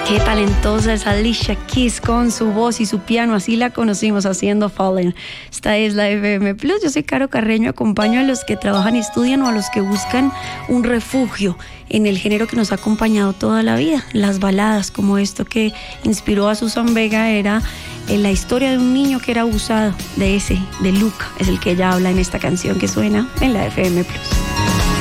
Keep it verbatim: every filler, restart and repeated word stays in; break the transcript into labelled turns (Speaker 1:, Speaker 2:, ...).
Speaker 1: Qué talentosa es Alicia Keys con su voz y su piano, así la conocimos haciendo Fallen. Esta es la F M Plus. Yo soy Caro Carreño, acompaño a los que trabajan y estudian o a los que buscan un refugio en el género que nos ha acompañado toda la vida, las baladas, como esto que inspiró a Susan Vega. Era en la historia de un niño que era abusado, de ese, de Luca, es el que ella habla en esta canción que suena en la F M Plus.